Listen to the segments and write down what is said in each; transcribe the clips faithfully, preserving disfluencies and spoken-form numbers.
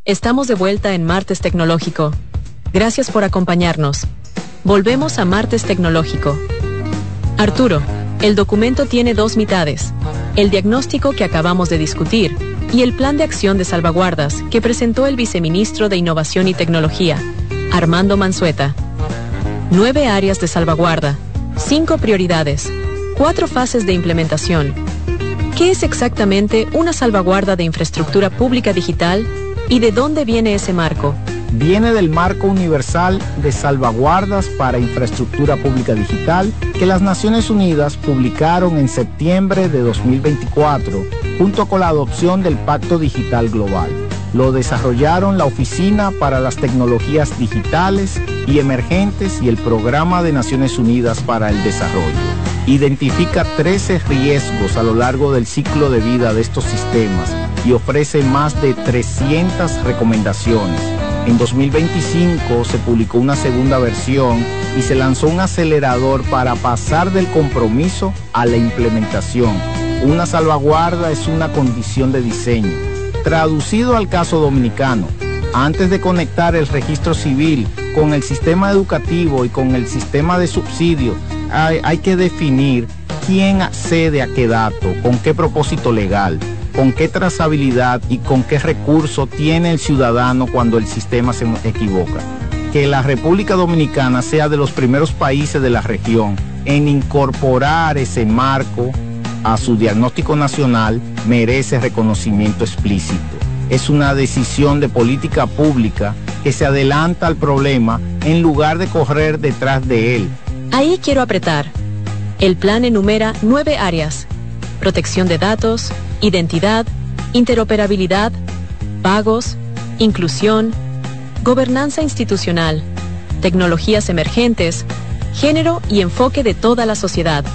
Estamos de vuelta en Martes Tecnológico. Gracias por acompañarnos. Volvemos a Martes Tecnológico. Arturo, el documento tiene dos mitades: el diagnóstico que acabamos de discutir y el plan de acción de salvaguardas que presentó el viceministro de Innovación y Tecnología, Armando Mansueta. Nueve áreas de salvaguarda, cinco prioridades, cuatro fases de implementación. ¿Qué es exactamente una salvaguarda de infraestructura pública digital y de dónde viene ese marco? Viene del Marco Universal de Salvaguardas para Infraestructura Pública Digital que las Naciones Unidas publicaron en septiembre de dos mil veinticuatro, junto con la adopción del Pacto Digital Global. Lo desarrollaron la Oficina para las Tecnologías Digitales y Emergentes y el Programa de Naciones Unidas para el Desarrollo. Identifica trece riesgos a lo largo del ciclo de vida de estos sistemas y ofrece más de trescientas recomendaciones. En dos mil veinticinco se publicó una segunda versión y se lanzó un acelerador para pasar del compromiso a la implementación. Una salvaguarda es una condición de diseño. Traducido al caso dominicano, antes de conectar el registro civil con el sistema educativo y con el sistema de subsidios, hay, hay que definir quién accede a qué dato, con qué propósito legal, con qué trazabilidad y con qué recurso tiene el ciudadano cuando el sistema se equivoca. Que la República Dominicana sea de los primeros países de la región en incorporar ese marco a su diagnóstico nacional merece reconocimiento explícito. Es una decisión de política pública que se adelanta al problema en lugar de correr detrás de él. Ahí quiero apretar. El plan enumera nueve áreas: protección de datos, identidad, interoperabilidad, pagos, inclusión, gobernanza institucional, tecnologías emergentes, género y enfoque de toda la sociedad.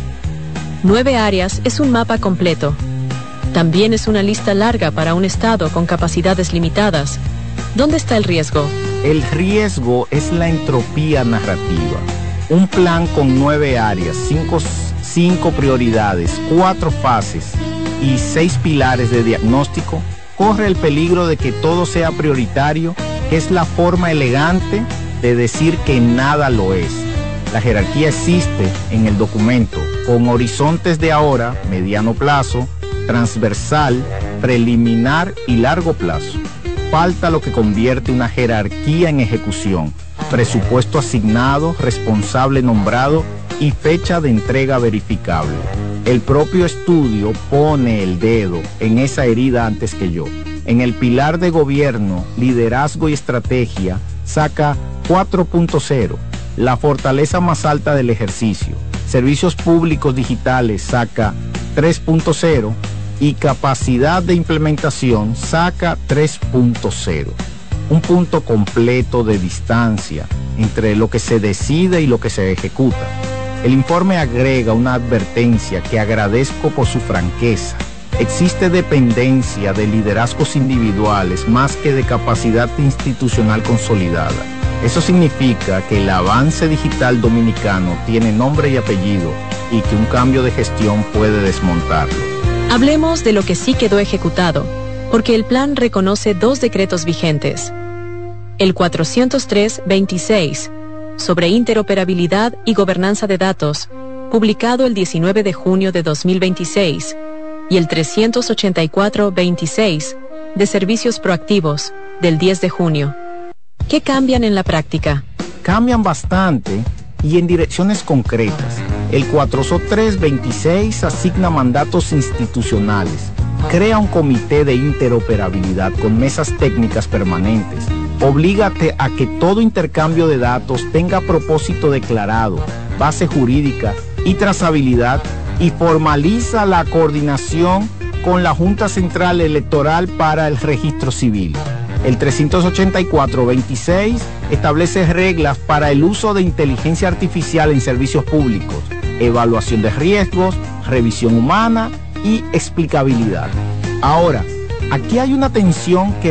Nueve áreas es un mapa completo. También es una lista larga para un Estado con capacidades limitadas. ¿Dónde está el riesgo? El riesgo es la entropía narrativa. Un plan con nueve áreas, cinco, cinco prioridades, cuatro fases y seis pilares de diagnóstico, corre el peligro de que todo sea prioritario, que es la forma elegante de decir que nada lo es. La jerarquía existe en el documento, con horizontes de ahora, mediano plazo, transversal, preliminar y largo plazo. Falta lo que convierte una jerarquía en ejecución: presupuesto asignado, responsable nombrado y fecha de entrega verificable. El propio estudio pone el dedo en esa herida antes que yo. En el pilar de gobierno, liderazgo y estrategia, saca cuatro punto cero, la fortaleza más alta del ejercicio. Servicios públicos digitales saca tres punto cero y capacidad de implementación saca tres punto cero. Un punto completo de distancia entre lo que se decide y lo que se ejecuta. El informe agrega una advertencia que agradezco por su franqueza. Existe dependencia de liderazgos individuales más que de capacidad institucional consolidada. Eso significa que el avance digital dominicano tiene nombre y apellido y que un cambio de gestión puede desmontarlo. Hablemos de lo que sí quedó ejecutado, porque el plan reconoce dos decretos vigentes. El cuatrocientos tres veintiséis, sobre interoperabilidad y gobernanza de datos, publicado el diecinueve de junio de dos mil veintiséis, y el trescientos ochenta y cuatro veintiséis, de servicios proactivos, del diez de junio. ¿Qué cambian en la práctica? Cambian bastante y en direcciones concretas. El cuatrocientos tres veintiséis asigna mandatos institucionales, crea un comité de interoperabilidad con mesas técnicas permanentes, oblígate a que todo intercambio de datos tenga propósito declarado, base jurídica y trazabilidad, y formaliza la coordinación con la Junta Central Electoral para el Registro Civil. El trescientos ochenta y cuatro veintiséis establece reglas para el uso de inteligencia artificial en servicios públicos, evaluación de riesgos, revisión humana y explicabilidad. Ahora, aquí hay una tensión que